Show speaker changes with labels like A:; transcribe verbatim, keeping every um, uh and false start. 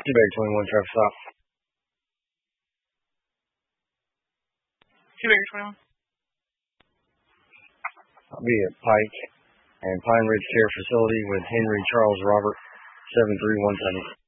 A: Seabag twenty-one, traffic stop.
B: Seabag twenty-one.
A: I'll be at Pike and Pine Ridge Care Facility with Henry Charles Robert, seven three one seven.